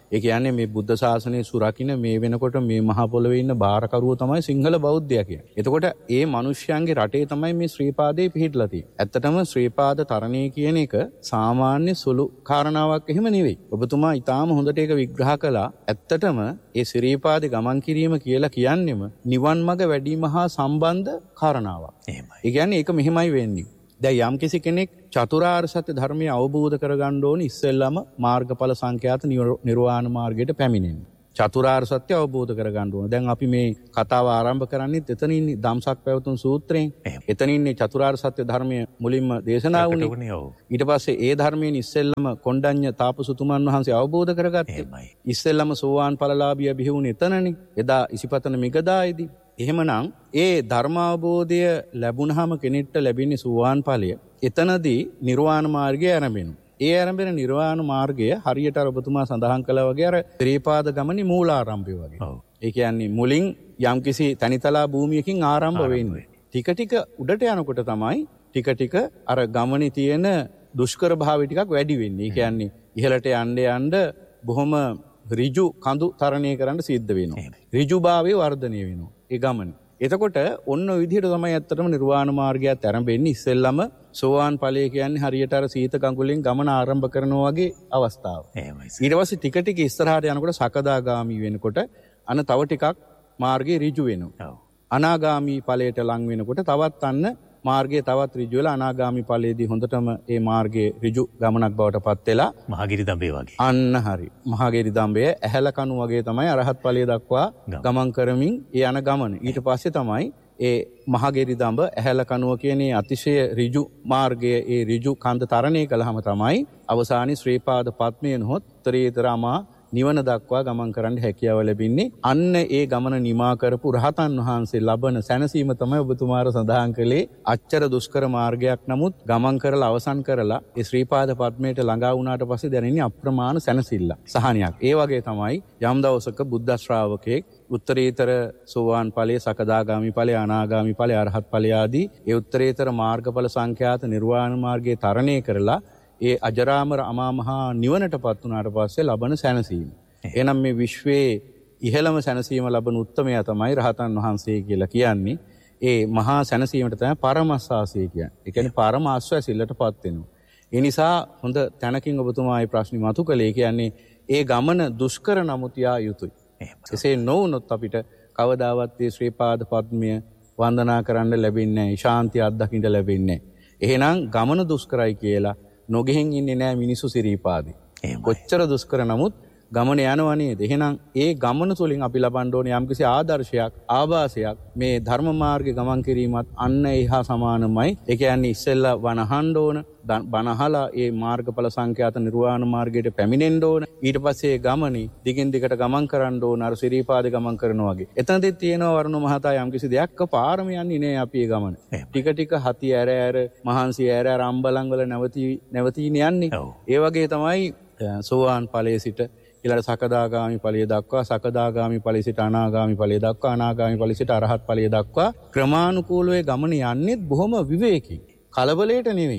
S4: ඒ කියන්නේ මේ බුද්ධ ශාසනය සුරකින්න මේ වෙනකොට මේ මහා පොළවේ ඉන්න බාරකරුවෝ තමයි සිංහල බෞද්ධයා කියන්නේ. එතකොට ඒ මිනිස්යන්ගේ රටේ තමයි මේ ශ්‍රීපාදේ පිහිටලා තියෙන්නේ. ඇත්තටම ශ්‍රීපාද තරණය කියන එක සාමාන්‍ය සුළු කාරණාවක් එහෙම නෙවෙයි. ඔබතුමා ඊටාම හොඳට ඒක විග්‍රහ කළා. ඇත්තටම ඒ ශ්‍රීපාදේ ගමන් කිරීම කියලා කියන්නේම නිවන් මඟ වැඩිම හා සම්බන්ධ කාරණාවක්.
S3: එහෙමයි.
S4: ඒ කියන්නේ ඒක මෙහෙමයි වෙන්නේ. දැන් යම්කිසි කෙනෙක් චතුරාර්ය සත්‍ය ධර්මය අවබෝධ කරගන්න ඕනේ ඉස්සෙල්ලාම මාර්ගඵල සංඛ්‍යාත නිර්වාණ මාර්ගයට පැමිණෙන්න. චතුරාර්ය සත්‍ය අවබෝධ කරගන්න ඕනේ. දැන් අපි මේ කතාව ආරම්භ කරන්නේත් එතනින් ධම්සක් පැවතුම් සූත්‍රයෙන්. එතනින් චතුරාර්ය සත්‍ය ධර්මය මුලින්ම දේශනා වුණේ. ඊට පස්සේ ඒ ධර්මයෙන් ඉස්සෙල්ලාම කොණ්ඩඤ්ඤ තාපසතුමන් වහන්සේ අවබෝධ කරගත්තේ. ඉස්සෙල්ලාම සෝවාන් ඵලලාභිය බිහි වුණේ එතනනේ. එදා ඉසිපතන මිගදායේදී. එහෙමනම් ඒ ධර්මාවබෝධය ලැබුණාම කෙනෙක්ට ලැබෙන්නේ සෝවාන් ඵලය. එතනදී නිර්වාණ මාර්ගය ආරම්භෙනවා. ඒ ආරම්භන නිර්වාණ මාර්ගය හරියට අර ඔබතුමා සඳහන් කළා වගේ අර ත්‍රිපාද ගමනේ මූලාරම්භය වගේ. ඒ කියන්නේ මුලින් යම්කිසි තනිතලා භූමියකින් ආරම්භ වෙන්නේ. ටික ටික උඩට යනකොට තමයි ටික ටික අර ගමනේ තියෙන දුෂ්කර භාවය ටිකක් වැඩි වෙන්නේ. ඒ කියන්නේ ඉහළට යන්න යන්න බොහොම ඍජු කඳු තරණය කරන්න සිද්ධ වෙනවා. ඍජුභාවය වර්ධනය වෙනවා. ඒ ගමන. එතකොට ඔන්න ඔය විදිහට තමයි ඇත්තටම නිර්වාණ මාර්ගයත් ආරම්භෙන්නේ. ඉස්සෙල්ලම සෝවාන් ඵලය කියන්නේ හරියට අර සීත කඟුලෙන් ගමන ආරම්භ කරනවා වගේ අවස්ථාව. ඊට පස්සේ ටික ටික ඉස්සරහට යනකොට සකදාගාමි වෙනකොට අන්න තව ටිකක් මාර්ගේ ඍජු වෙනවා. අනාගාමි ඵලයට ලං වෙනකොට තවත් අන්න මාර්ගයේ තවත් ඍජු වෙලා අනාගාමි ඵලයේදී හොඳටම ඒ මාර්ගයේ ඍජු ගමනක් බවට පත් වෙලා
S3: මහගිරි දඹේ වගේ.
S4: අන්න හරි. මහගිරි දඹය ඇහැල කණු වගේ තමයි අරහත් ඵලය දක්වා ගමන් කරමින් ඒ යන ගමන. ඊට පස්සේ තමයි ඒ මහගිරි දඹ ඇහැල කණුව කියන අතිශය ඍජු මාර්ගයේ ඒ ඍජු කන්ද තරණය කළාම තමයි අවසානයේ ශ්‍රීපාද පද්මය නොහොත් උත්තරීතරමා නිවන දක්වා ගමන් කරන්න හැකියාව ලැබින්නේ. අන්න ඒ ගමන නිමා කරපු රහතන් වහන්සේ ලබන සැනසීම තමයි ඔබතුමාර සඳහන් කළේ. අච්චර දුෂ්කර මාර්ගයක් නමුත් ගමන් කරලා අවසන් කරලා ඒ ශ්‍රීපාද පද්මයට ළඟා වුණාට පස්සේ දැනෙන්නේ අප්‍රමාණ සැනසෙල්ල සහනයක්. ඒ වගේ තමයි යම් දවසක බුද්ධ ශ්‍රාවකෙක් උත්තරීතර සෝවාන් ඵලයේ සකදාගාමි ඵලයේ අනාගාමි ඵලයේ අරහත් ඵලයේ ආදී ඒ උත්තරීතර මාර්ගඵල සංඛ්‍යාත නිර්වාණ මාර්ගයේ තරණය කරලා ඒ අජරාමර අමා මහා නිවනටපත් වුණාට පස්සේ ලබන සැනසීම. එහෙනම් මේ විශ්වයේ ඉහළම සැනසීම ලබන උත්තමයා තමයි රහතන් වහන්සේ කියලා කියන්නේ. ඒ මහා සැනසීමට තමයි පරමස්සාසය කියන්නේ. ඒ කියන්නේ පරම ආස්වාසිල්ලටපත් වෙනවා. ඒ නිසා හොඳ තැනකින් ඔබතුමා මේ ප්‍රශ්නේ මතු කළේ කියන්නේ ඒ ගමන දුෂ්කර නමුත් යා යුතුයි. එසේ නොවුනොත් අපිට කවදාවත් මේ ශ්‍රීපාද පද්මය වන්දනා කරන්න ලැබෙන්නේ නැහැ. ශාන්තිය අත්දකින්න ලැබෙන්නේ නැහැ. එහෙනම් ගමන දුෂ්කරයි කියලා නොගෙහින් ඉන්නේ නෑ මිනිස්සු සිරීපාදේ. කොච්චර දුෂ්කර නමුත් ගමන යනවා නේද? එහෙනම් ඒ ගමන තුලින් අපි ලබන්න ඕනේ යම්කිසි ආදර්ශයක්, ආభాසයක්. මේ ධර්ම මාර්ගේ ගමන් කිරීමත් අන්න එහා සමානමයි. ඒ කියන්නේ ඉස්සෙල්ලා වනහන්න ඕන, බනහලා ඒ මාර්ගඵල සංඛ්‍යාත නිර්වාණ මාර්ගයට පැමිණෙන්න ඕන. ඊට පස්සේ ගමනේ දිගින් දිගට ගමන් කරන්න ඕන අර සිරීපාදේ ගමන් කරනවා වගේ. එතනදී තියෙනවා වරුණ මහතා යම්කිසි දෙයක් පාරම යන්නේ නෑ අපි ඒ ගමන. ටික ටික හති ඇර මහන්සි ඇර අම්බලන් වල නැවතීන යන්නේ. ඒ වගේ තමයි සෝවාන් ඵලයේ සිට ඊළඟ සකදාගාමි ඵලය දක්වා, සකදාගාමි ඵලය සිට අනාගාමි ඵලය දක්වා, අනාගාමි ඵලය සිට අරහත් ඵලය දක්වා ක්‍රමානුකූලව ගමන යන්නේ බොහොම විවේකී. කලබලයට නෙවෙයි.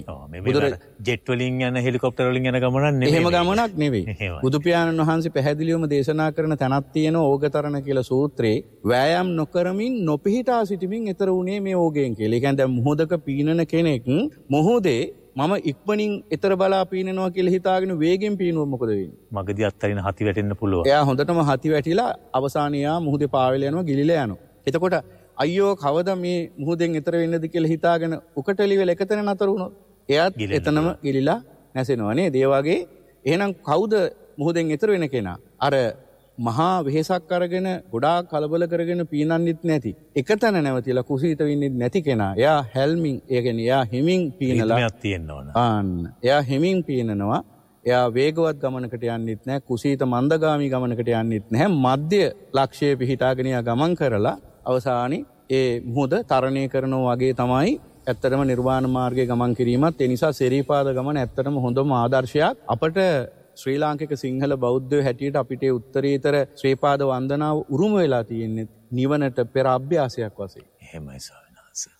S3: ජෙට් වලින් යන හෙලිකොප්ටර් වලින් යන ගමනක් නෙවෙයි.
S4: එහෙම ගමනක් නෙවෙයි. බුදු පියාණන් වහන්සේ පැහැදිලිවම දේශනා කරන තැනක් තියෙනවා ඕගතරණ කියලා සූත්‍රේ. වෑයම් නොකරමින් නොපිහිටා සිටමින් ඈතර උනේ මේ ඕගයෙන් කියලා. ඒ කියන්නේ දැන් මොහොතක පීනන කෙනෙක් මොහොතේ මම ඉක්මනින් ඈතර බලා පීනනවා කියලා හිතාගෙන වේගෙන් පීනුවොත් මොකද වෙන්නේ?
S3: මගදී අත්තරින් හති වැටෙන්න පුළුවන්.
S4: එයා හොඳටම හති වැටිලා අවසානියා මුහුදේ පාවෙලා යනවා, ගිලිලා යනවා. එතකොට අයියෝ කවද මේ මුහුදෙන් ඈතර වෙන්නද කියලා හිතාගෙන උකටලි වෙල එකතැන නතර වුණොත් එයාත් එතනම ගිලිලා නැසෙනවා නේද? ඒ වගේ එහෙනම් කවුද මුහුදෙන් ඈතර වෙන කෙනා? අර මහා වෙහෙසක් අරගෙන ගොඩාක් කලබල කරගෙන පීනන්නෙත් නැති, එකතැන නැවතිලා කුසීත වෙන්නේ නැති කෙනා. එයා හැල්මින්, ඒ කියන්නේ එයා හිමින් පීනලා
S3: තියෙන්න ඕන.
S4: එයා හිමින් පීනනවා. එයා වේගවත් ගමනකට යන්නෙත් නැහැ, කුසීත මන්දගාමී ගමනකට යන්නෙත් නැහැ. මධ්‍ය ලක්ෂ්‍යය පිහිටාගෙන එයා ගමන් කරලා අවසානයේ ඒ මුහුද තරණය කරනවා වගේ තමයි ඇත්තටම නිර්වාණ මාර්ගයේ ගමන් කිරීමත්. ඒ නිසා සිරීපාද ගමන ඇත්තටම හොඳම ආදර්ශයක්. අපට ශ්‍රී ලාංකික සිංහල බෞද්ධයෝ හැටියට අපිට උත්තරීතර ශ්‍රීපාද වන්දනාව උරුම වෙලා තියෙන්නේ නිවනට පෙර අභ්‍යාසයක් වශයෙන්.
S3: එහෙමයි ස්වාමීන් වහන්සේ.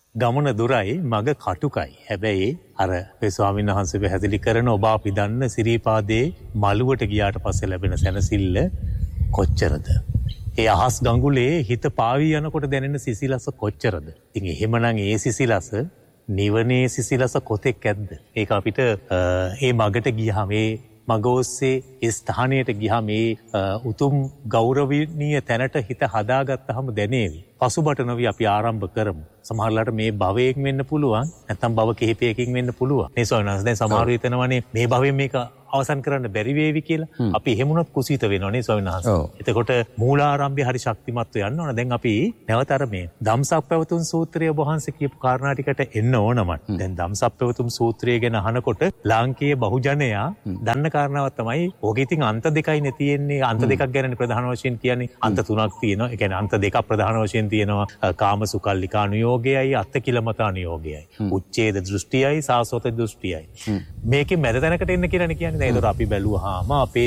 S3: ගමන දුරයි මග කටුකයි. හැබැයි අර අපේ ස්වාමීන් වහන්සේ පැහැදිලි කරන ඔබ අපි දන්න සිරිපාදේ මළුවට ගියාට පස්සේ ලැබෙන සැනසෙල්ල කොච්චරද? ඒ අහස් ගඟුලේ හිත පාවී යනකොට දැනෙන සිසිලස කොච්චරද? ඉතින් එහෙමනම් ඒ සිසිලස නිවනේ සිසිලස කොතෙක් ඇද්ද? ඒක අපිට ඒ මගට ගියාම ඒ මග ඔස්සේ ඒ ස්ථානයට ගියාම මේ උතුම් ගෞරවණීය තැනට හිත හදාගත්තාම දැනේවි. පසුබට නොවි අපි ආරම්භ කරමු. සමහරලාට මේ භවයෙන් වෙන්න පුළුවන්, නැත්නම් භව කිහිපයකින් වෙන්න පුළුවන්. මේ සෝනස් දැන් සමහරව හිතනවානේ මේ භවයෙන් මේක අවසන් කරන්න බැරි වේවි කියලා. අපි එහෙමුණත් කුසීත වෙනවා නේ ස්වාමීන් වහන්සේ. එතකොට මූලාරම්භය හරි ශක්තිමත්ව යන්න ඕන. දැන් අපි නැවත අර මේ ධම්සප්පවතුන් සූත්‍රය ඔබ වහන්සේ කියපු කාරණා ටිකට එන්න ඕනම. දැන් ධම්සප්පවතුන් සූත්‍රය ගැන අහනකොට ලාංකේය බහුජනයා දන්න කාරණාවක් තමයි ඕකේ ඉතින් අන්ත දෙකයිනේ තියෙන්නේ. අන්ත දෙකක් ගැනනේ ප්‍රධාන වශයෙන් කියන්නේ. අන්ත තුනක් තියෙනවා. ඒ කියන්නේ අන්ත දෙකක් ප්‍රධාන වශයෙන් තියෙනවා. කාමසුකල්ලිකා අනුയോഗයයි අත්තිකිලමත අනුയോഗයයි. උච්ඡේද දෘෂ්ටියයි සාසවත දෘෂ්ටියයි. මේකේ මැද තැනකට එන්න කියලානේ කියන්නේ. දැන් ඒතර අපි බැලුවාම අපේ